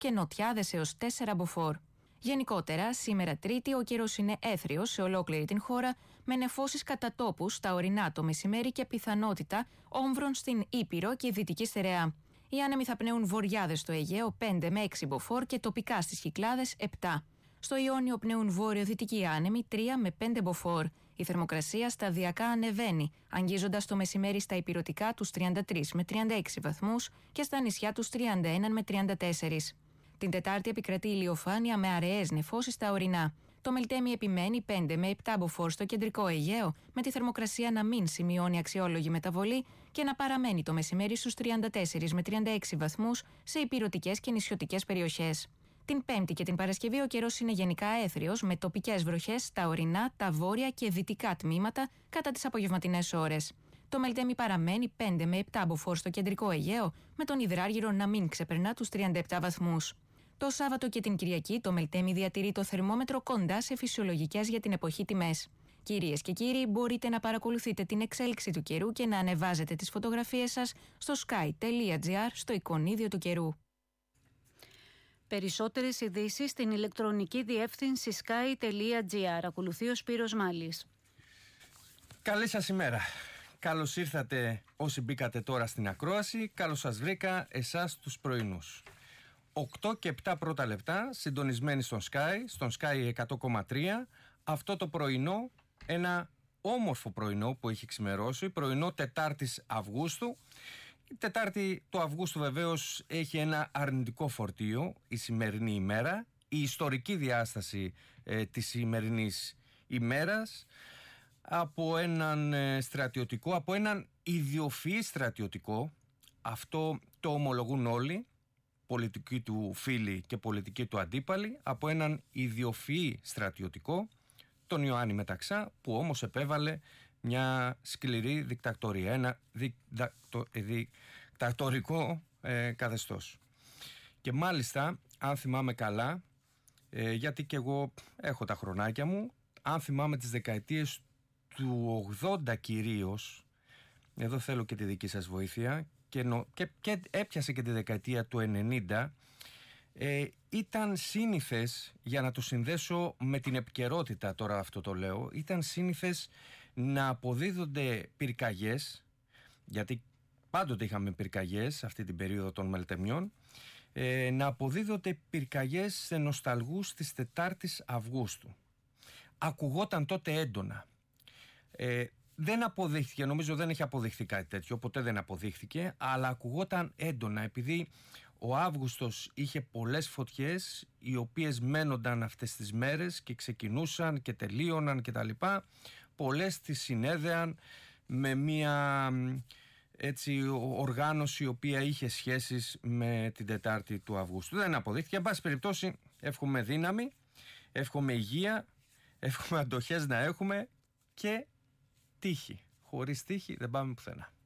και νοτιάδες έως 4 μποφόρ. Γενικότερα, σήμερα Τρίτη, ο καιρός είναι έθριος σε ολόκληρη την χώρα, με νεφώσεις κατά τόπους στα ορεινά το μεσημέρι και πιθανότητα όμβρων στην Ήπειρο και Δυτική Στερεά. Οι άνεμοι θα πνέουν βορειάδες στο Αιγαίο 5 με 6 μποφόρ και τοπικά στις Κυκλάδες 7. Στο Ιόνιο πνέουν βόρειο-δυτικοί άνεμοι 3 με 5 μποφόρ. Η θερμοκρασία σταδιακά ανεβαίνει, αγγίζοντας το μεσημέρι στα ηπειρωτικά τους 33 με 36 βαθμούς και στα νησιά τους 31 με 34. Την Τετάρτη επικρατεί ηλιοφάνεια με αραιές νεφώσεις στα ορεινά. Το Μελτέμι επιμένει 5 με 7 μποφόρ στο κεντρικό Αιγαίο, με τη θερμοκρασία να μην σημειώνει αξιόλογη μεταβολή και να παραμένει το μεσημέρι στους 34 με 36 βαθμούς σε ηπειρωτικές και νησιωτικές περιοχές. Την Πέμπτη και την Παρασκευή ο καιρός είναι γενικά έθριος, με τοπικές βροχές στα ορεινά, τα βόρεια και δυτικά τμήματα κατά τις απογευματινές ώρες. Το Μελτέμι παραμένει 5 με 7 μποφόρ στο κεντρικό Αιγαίο, με τον υδράργυρο να μην ξεπερνά τους 37 βαθμούς. Το Σάββατο και την Κυριακή το Μελτέμι διατηρεί το θερμόμετρο κοντά σε φυσιολογικές για την εποχή τιμές. Κυρίες και κύριοι, μπορείτε να παρακολουθείτε την εξέλιξη του καιρού και να ανεβάζετε τις φωτογραφίες σας στο sky.gr στο εικονίδιο του καιρού. Περισσότερες ειδήσεις στην ηλεκτρονική διεύθυνση sky.gr. Ακολουθεί ο Σπύρος Μάλης. Καλή σας ημέρα. Καλώς ήρθατε όσοι μπήκατε τώρα στην ακρόαση. Καλώς σας βρήκα εσάς τους πρωινούς. 8 και 7 πρώτα λεπτά συντονισμένοι στον Sky 100,3. Αυτό το πρωινό, ένα όμορφο πρωινό που έχει ξημερώσει, πρωινό Τετάρτης Αυγούστου. Η Τετάρτη του Αυγούστου βεβαίως έχει ένα αρνητικό φορτίο η σημερινή ημέρα, η ιστορική διάσταση της σημερινής ημέρας, από έναν στρατιωτικό, από έναν ιδιοφυή στρατιωτικό, αυτό το ομολογούν όλοι, πολιτικοί του φίλοι και πολιτικοί του αντίπαλοι, από έναν ιδιοφυή στρατιωτικό, τον Ιωάννη Μεταξά, που όμως επέβαλε μια σκληρή δικτατορία, ένα δικτατορικό καθεστώς. Και μάλιστα, αν θυμάμαι καλά, γιατί και εγώ έχω τα χρονάκια μου, αν θυμάμαι τις δεκαετίες του 80 κυρίως, εδώ θέλω και τη δική σας βοήθεια, και έπιασε και τη δεκαετία του 90, ήταν σύνηθες, για να το συνδέσω με την επικαιρότητα τώρα αυτό το λέω, ήταν σύνηθες να αποδίδονται πυρκαγιές, γιατί πάντοτε είχαμε πυρκαγιές αυτή την περίοδο των Μελτεμιών, να αποδίδονται πυρκαγιές σε νοσταλγούς της Τετάρτης Αυγούστου. Ακουγόταν τότε έντονα. Δεν αποδείχθηκε, νομίζω δεν έχει αποδειχθεί κάτι τέτοιο, ποτέ δεν αποδείχθηκε, αλλά ακουγόταν έντονα επειδή ο Αύγουστος είχε πολλές φωτιές οι οποίες μένονταν αυτές τις μέρες και ξεκινούσαν και τελείωναν και τα λοιπά. Πολλές τις συνέδεαν με μια έτσι οργάνωση η οποία είχε σχέσεις με την Τετάρτη του Αυγούστου. Δεν αποδείχθηκε. Εν πάση περιπτώσει, εύχομαι δύναμη, εύχομαι υγεία, εύχομαι αντοχές να έχουμε και τύχη. Χωρίς τύχη δεν πάμε πουθενά.